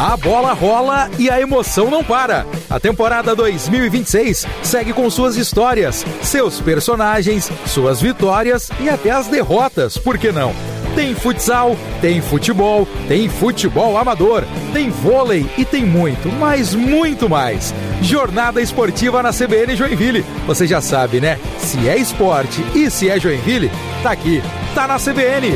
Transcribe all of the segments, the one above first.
A bola rola e a emoção não para. A temporada 2026 segue com suas histórias, seus personagens, suas vitórias e até as derrotas, por que não? Tem futsal, tem futebol amador, tem vôlei e tem muito, mas muito mais. Jornada esportiva na CBN Joinville. Você já sabe, né? Se é esporte e se é Joinville, tá aqui, tá na CBN.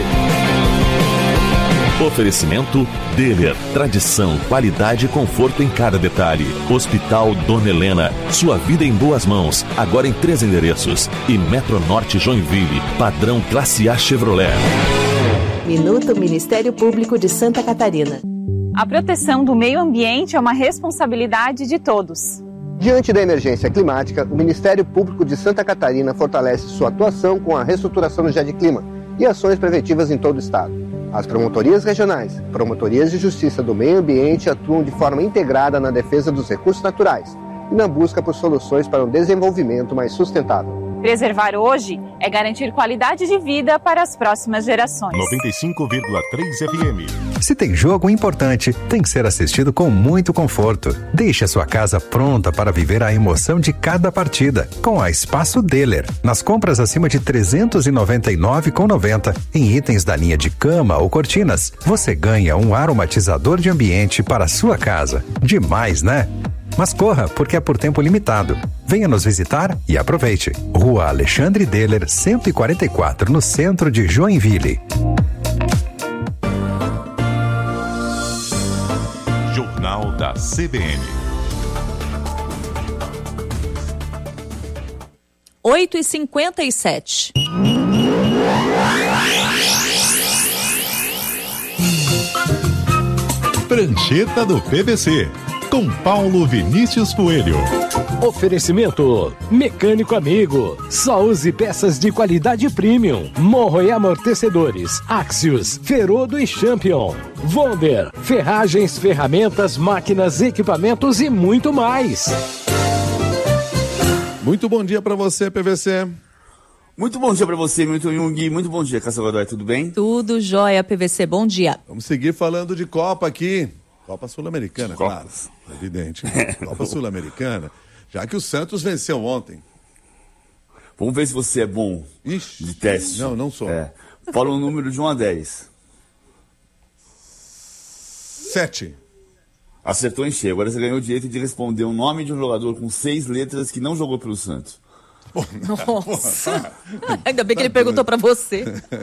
Oferecimento Deller. Tradição, qualidade e conforto em cada detalhe. Hospital Dona Helena. Sua vida em boas mãos. Agora em 3 endereços. E Metronorte Joinville. Padrão Classe A Chevrolet. Minuto Ministério Público de Santa Catarina. A proteção do meio ambiente é uma responsabilidade de todos. Diante da emergência climática, o Ministério Público de Santa Catarina fortalece sua atuação com a reestruturação do GEDclima e ações preventivas em todo o estado. As promotorias regionais, promotorias de justiça do meio ambiente atuam de forma integrada na defesa dos recursos naturais e na busca por soluções para um desenvolvimento mais sustentável. Preservar hoje é garantir qualidade de vida para as próximas gerações. 95,3 FM. Se tem jogo importante, tem que ser assistido com muito conforto. Deixe a sua casa pronta para viver a emoção de cada partida, com a Espaço Deller. Nas compras acima de R$ 399,90 em itens da linha de cama ou cortinas, você ganha um aromatizador de ambiente para a sua casa. Demais, né? Mas corra, porque é por tempo limitado. Venha nos visitar e aproveite. Rua Alexandre Deller, 144, no centro de Joinville. Jornal da CBN. 8h57. Prancheta do PVC, com Paulo Vinícius Coelho. Oferecimento Mecânico Amigo. Só use peças de qualidade premium. Morro e amortecedores, Axios, Ferodo e Champion. Wonder, ferragens, ferramentas, máquinas, equipamentos e muito mais. Muito bom dia para você, PVC. Muito bom dia para você, Milton Jung. Muito bom dia, Cássia Godoy. Tudo bem? Tudo jóia, PVC. Bom dia. Vamos seguir falando de Copa aqui. Copa Sul-Americana, claro. Evidente. Copa Sul-Americana. Já que o Santos venceu ontem. Vamos ver se você é bom. Ixi, de teste. Não sou. Fala um número de 1 a 10. 7. Acertou em cheio. Agora você ganhou o direito de responder o nome de um jogador com 6 letras que não jogou pelo Santos. Nossa. Ainda bem que ele perguntou pra você.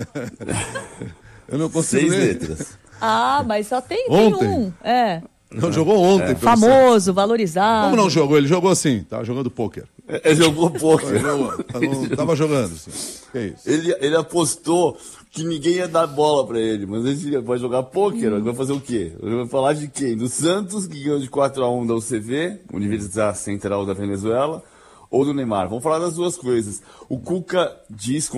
Eu não consigo 6 ler. letras. Ah, mas só tem Ontem? um. Não jogou ontem. Famoso, valorizado. Como não jogou? Ele jogou assim. Tava jogando pôquer. Ele jogou pôquer. Tava jogando assim. Que isso? Ele apostou que ninguém ia dar bola pra ele. Mas ele vai jogar pôquer. Ele vai fazer o quê? Ele vai falar de quem? Do Santos, que ganhou de 4-1 da UCV, Universidade Central da Venezuela, ou do Neymar? Vamos falar das duas coisas. O Cuca diz